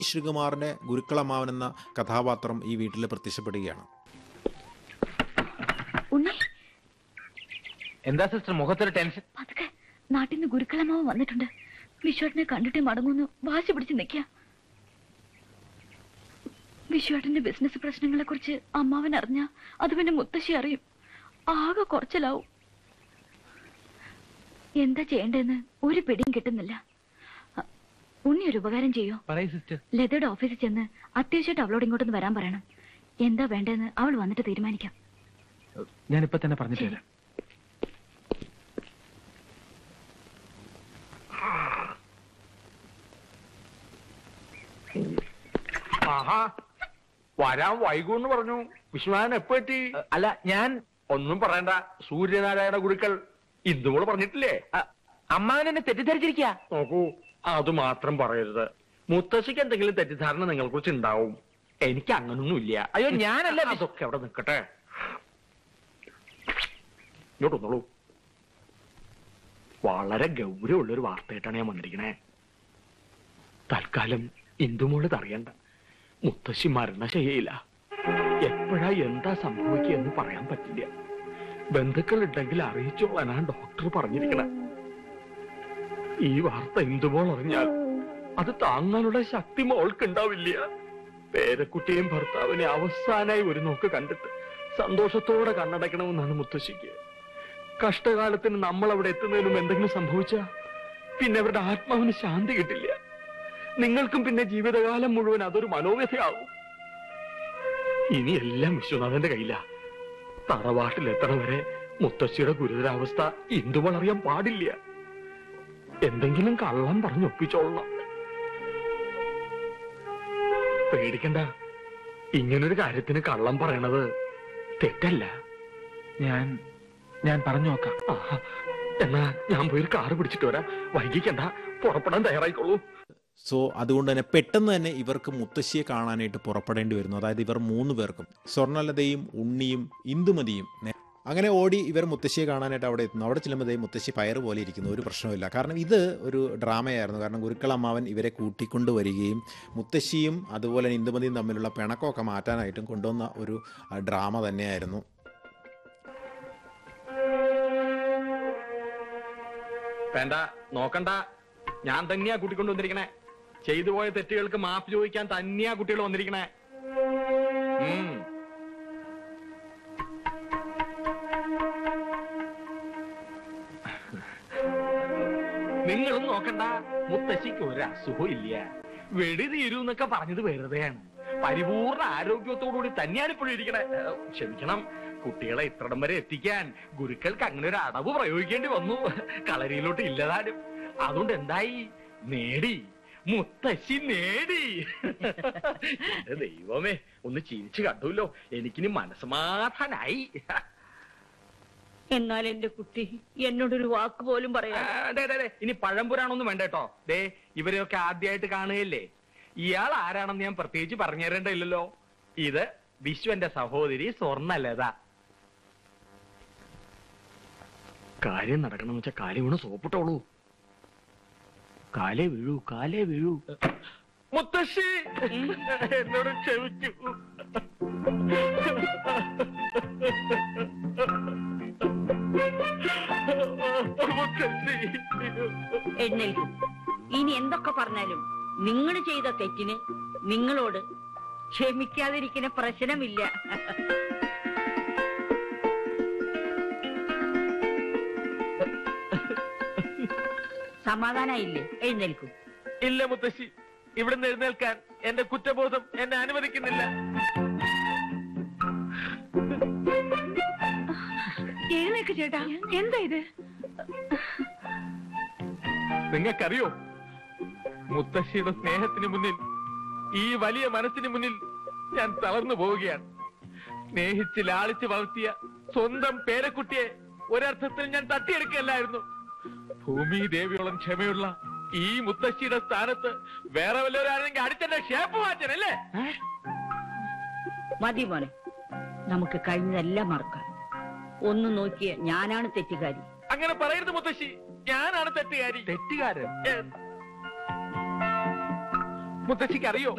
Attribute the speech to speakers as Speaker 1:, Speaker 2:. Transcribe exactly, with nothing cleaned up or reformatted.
Speaker 1: ശ്രീകുമാറിന്റെ ഗുരുക്കളമ്മാവൻ എന്ന കഥാപാത്രം ഈ വീട്ടിൽ പ്രത്യക്ഷപ്പെടുകയാണ്.
Speaker 2: എന്താ സിസ്റ്റർ മുഖത്തൊരു ടെൻഷൻ?
Speaker 3: പതുക്കെ നാട്ടിൽ നിന്ന് ഗുരുക്കളമ്മാവൻ വന്നിട്ടുണ്ട്. വിശ്വേട്ടനെ കണ്ടിട്ടേ മടങ്ങുന്നു വാശി പിടിച്ച് നിൽക്കുക. വിശ്വേട്ടന്റെ ബിസിനസ് പ്രശ്നങ്ങളെ കുറിച്ച് അമ്മാവൻ അറിഞ്ഞ അത് പിന്നെ മുത്തശ്ശി അറിയും. ആകെ കുറച്ചിലാവും. എന്താ ചെയ്യേണ്ടതെന്ന് ഒരു പിടിയും കിട്ടുന്നില്ല. ഉണ്ണി ഒരു ഉപകാരം ചെയ്യോ? ലതയുടെ ഓഫീസിൽ ചെന്ന് അത്യാവശ്യമായിട്ട് അവളോട് ഇങ്ങോട്ടൊന്ന് വരാൻ പറയണം. എന്താ വേണ്ടതെന്ന് അവൾ വന്നിട്ട് തീരുമാനിക്കാം.
Speaker 2: ഞാനിപ്പോ തന്നെ പറഞ്ഞിട്ട് വരാം.
Speaker 4: ആഹാ, വരാൻ വൈകൂന്ന് പറഞ്ഞു. വിശ്വനാഥൻ എപ്പോ എത്തി?
Speaker 2: അല്ല, ഞാൻ
Speaker 4: ഒന്നും പറയണ്ട. സൂര്യനാരായണ ഗുരുക്കൾ ഇന്ദുമോള് പറഞ്ഞിട്ടില്ലേ?
Speaker 2: അമ്മാവനെന്നെ തെറ്റിദ്ധരിച്ചിരിക്കുക.
Speaker 4: നോക്കൂ, അത് മാത്രം പറയരുത്. മുത്തശ്ശിക്ക് എന്തെങ്കിലും തെറ്റിദ്ധാരണ നിങ്ങളെ കുറിച്ച് ഉണ്ടാവും. എനിക്ക് അങ്ങനൊന്നും ഇല്ല.
Speaker 2: അയ്യോ, ഞാനല്ല.
Speaker 4: അതൊക്കെ അവിടെ നിൽക്കട്ടെ. ഇങ്ങോട്ടൊന്നോളൂ. വളരെ ഗൗരവമുള്ളൊരു വാർത്തയായിട്ടാണ് ഞാൻ വന്നിരിക്കണേ. തൽക്കാലം ഇന്ദുമോള് അറിയണ്ട. മുത്തശ്ശി മരണശയ്യയില്ല. എപ്പോഴാ എന്താ സംഭവിക്കുക എന്ന് പറയാൻ പറ്റില്ല. ബന്ധുക്കൾ ഉണ്ടെങ്കിൽ അറിയിച്ചോളാനാണ് ഡോക്ടർ പറഞ്ഞിരിക്കണ. ഈ വാർത്ത ഇന്ദുമോൾ അറിഞ്ഞാൽ അത് താങ്ങാനുള്ള ശക്തി മോൾക്കുണ്ടാവില്ല. പേരക്കുട്ടിയും ഭർത്താവിനെ അവസാനായി ഒരു നോക്ക് കണ്ടിട്ട് സന്തോഷത്തോടെ കണ്ണടക്കണമെന്നാണ് മുത്തശ്ശിക്ക്. കഷ്ടകാലത്തിന് നമ്മൾ അവിടെ എത്തുന്നതിനും എന്തെങ്കിലും സംഭവിച്ചാ പിന്നെ അവരുടെ ആത്മാവിന് ശാന്തി കിട്ടില്ല. നിങ്ങൾക്കും പിന്നെ ജീവിതകാലം മുഴുവൻ അതൊരു മനോവ്യഥയാവും. ഇനി എല്ലാം വിശ്വനാഥന്റെ കയ്യിലാ. തറവാട്ടിലെത്തണ വരെ മുത്തശ്ശിയുടെ ഗുരുതരാവസ്ഥ ഇന്ദുമോൾ അറിയാൻ പാടില്ല. എന്തെങ്കിലും കള്ളം പറഞ്ഞൊപ്പിച്ചോളണം. പേടിക്കണ്ട. ഇങ്ങനൊരു കാര്യത്തിന് കള്ളം പറയണത് തെറ്റല്ല.
Speaker 2: ഞാൻ ഞാൻ പറഞ്ഞു നോക്കാം.
Speaker 4: എന്നാ ഞാൻ പോയി കാറ് പിടിച്ചിട്ട് വരാം. വൈകിക്കണ്ട, പുറപ്പെടാൻ തയ്യാറായിക്കോളൂ.
Speaker 1: സോ അതുകൊണ്ട് തന്നെ പെട്ടെന്ന് തന്നെ ഇവർക്ക് മുത്തശ്ശിയെ കാണാനായിട്ട് പുറപ്പെടേണ്ടി വരുന്നു. അതായത് ഇവർ മൂന്ന് പേർക്കും, സ്വർണ്ണലതയും ഉണ്ണിയും ഇന്ദുമതിയും. അങ്ങനെ ഓടി ഇവർ മുത്തശ്ശിയെ കാണാനായിട്ട് അവിടെ എത്തുന്നു. അവിടെ ചെല്ലുമ്പോഴേ മുത്തശ്ശി പയറ് പോലെ ഇരിക്കുന്നു. ഒരു പ്രശ്നമില്ല. കാരണം ഇത് ഒരു ഡ്രാമയായിരുന്നു. കാരണം ഗുരുക്കളമ്മാവൻ ഇവരെ കൂട്ടിക്കൊണ്ട് വരികയും മുത്തശ്ശിയും അതുപോലെ ഇന്ദുമതിയും തമ്മിലുള്ള പിണക്കമൊക്കെ മാറ്റാനായിട്ടും കൊണ്ടുവന്ന ഒരു ഡ്രാമ തന്നെയായിരുന്നു.
Speaker 4: വേണ്ട, നോക്കണ്ട. ഞാൻ തന്നെയാ കൂട്ടിക്കൊണ്ട് വന്നിരിക്കണേ. ചെയ്തു പോയ തെറ്റുകൾക്ക് മാപ്പ് ചോദിക്കാൻ തന്നെയാ കുട്ടികൾ വന്നിരിക്കണേ. നിങ്ങളും നോക്കണ്ട. മുത്തശ്ശിക്ക് ഒരു അസുഖവും ഇല്ല. വെടി തീരൂ എന്നൊക്കെ പറഞ്ഞത് വെറുതെയാണ്. പരിപൂർണ ആരോഗ്യത്തോടുകൂടി തന്നെയാണ് ഇപ്പോഴും ഇരിക്കണേ. ക്ഷമിക്കണം, കുട്ടികളെ ഇത്രടം വരെ എത്തിക്കാൻ ഗുരുക്കൾക്ക് അങ്ങനെ ഒരു അടവ് പ്രയോഗിക്കേണ്ടി വന്നു. കളരിയിലോട്ട് ഇല്ലതാനും. അതുകൊണ്ട് എന്തായി? നേടി. മുത്തശ്ശി നേടി. ദൈവമേ, ഒന്ന് ചിരിച്ചു കണ്ടുല്ലോ. എനിക്കിനി മനസ്സമാധാനായി.
Speaker 5: എന്നാൽ എന്റെ കുട്ടി എന്നോടൊരു വാക്ക് പോലും പറയാ.
Speaker 4: ഇനി പഴംപുരാണൊന്നും വേണ്ട കേട്ടോ. ദേ, ഇവരെയൊക്കെ ആദ്യമായിട്ട് കാണുകയല്ലേ. ഇയാൾ ആരാണെന്ന് ഞാൻ പ്രത്യേകിച്ച് പറഞ്ഞു തരേണ്ടല്ലോ. ഇത് വിശ്വന്റെ സഹോദരി സ്വർണ്ണലത. കാര്യം നടക്കണം വെച്ചാൽ കാര്യം വീണ് സോപ്പിട്ടോളൂ. കാലേ വീഴൂ, കാലേ വീഴൂ. മുത്തശ്ശി, എന്നോട് ക്ഷമിക്കൂ.
Speaker 5: എഴുന്നേൽക്കും. ഇനി എന്തൊക്കെ പറഞ്ഞാലും നിങ്ങൾ ചെയ്ത തെറ്റിന് നിങ്ങളോട് ക്ഷമിക്കാതിരിക്കുന്ന പ്രശ്നമില്ല. സമാധാനായില്ലേ? എഴുന്നേൽക്കും.
Speaker 4: ഇല്ല മുത്തശ്ശി, ഇവിടുന്ന് എഴുന്നേൽക്കാൻ എന്റെ കുറ്റബോധം എന്നെ അനുവദിക്കുന്നില്ല.
Speaker 3: എഴുന്നേക്ക് ചേട്ടാ. എന്താ ഇത്?
Speaker 4: നിങ്ങൾക്കറിയോ, മുത്തശ്ശിയുടെ സ്നേഹത്തിന് മുന്നിൽ, ഈ വലിയ മനസ്സിന് മുന്നിൽ ഞാൻ തളർന്നു പോവുകയാണ്. സ്നേഹിച്ച് ലാളിച്ച് വളർത്തിയ സ്വന്തം പേരക്കുട്ടിയെ ഒരർത്ഥത്തിൽ ഞാൻ തട്ടിയെടുക്കുകയല്ലായിരുന്നു. ഭൂമി ദേവിയോളം ക്ഷമയുള്ള ഈ മുത്തശ്ശിയുടെ സ്ഥാനത്ത് വേറെ വല്ലവരാണെങ്കിൽ അടിച്ചെന്റെ ഷേപ്പ് മാറ്റാനല്ലേ?
Speaker 5: മതി മോനെ, നമുക്ക് കഴിഞ്ഞതെല്ലാം മറക്കാം. ഒന്ന് നോക്കിയ ഞാനാണ് തെറ്റുകാരി.
Speaker 4: അങ്ങനെ പറയരുത് മുത്തശ്ശി. ഞാനാണ് തെറ്റുകാരി. തെറ്റുകാരൻ?
Speaker 2: മുത്തശ്ശിക്ക് അറിയോ?